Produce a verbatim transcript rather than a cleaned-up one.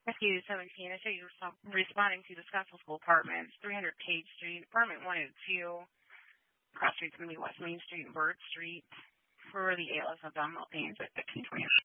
Rescue seventeen, I show you res- responding to the Scottsville School Apartments, three hundred Page Street, apartment one oh two. Cross Street's going to be West Main Street and Bird Street for the A L S abdominal pains at fifteen twenty.